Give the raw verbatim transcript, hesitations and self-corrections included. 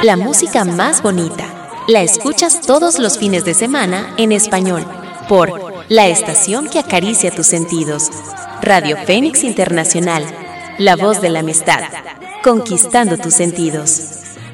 La música más bonita. La escuchas todos los fines de semana en español por la estación que acaricia tus sentidos. Radio Fénix Internacional. La voz de la amistad. Conquistando tus sentidos.